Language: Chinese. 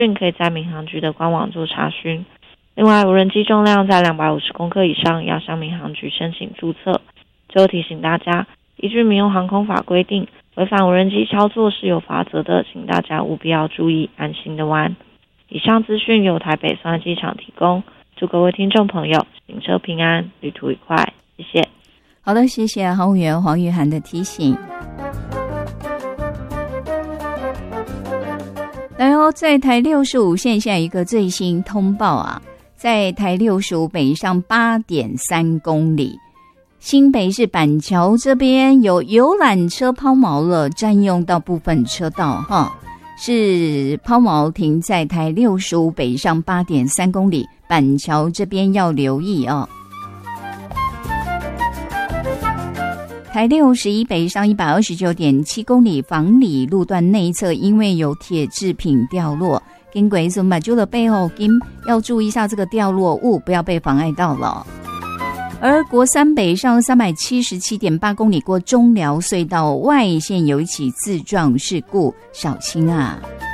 可以在民航局的官网做查询。另外，无人机重量在250公克以上，要向民航局申请注册。最后提醒大家，依据民用航空法规定，违反无人机操作是有罚则的，请大家务必要注意，安心的玩。以上资讯由台北松山机场提供，祝各位听众朋友行车平安，旅途愉快，谢谢。 好的，谢谢航务员黄玉涵的提醒。然后在台65线现在一个最新通报啊，在台65北上 8.3 公里，新北市板桥这边有游览车抛锚了，占用到部分车道哈，是抛锚停在台65北上 8.3 公里，板桥这边要留意哦。台61北上 129.7 公里房里路段内侧，因为有铁制品掉落，经过从马厩的背后要注意一下这个掉落物，不要被妨碍到了。而国三北上 377.8 公里过中寮隧道外线有一起自撞事故，小心啊。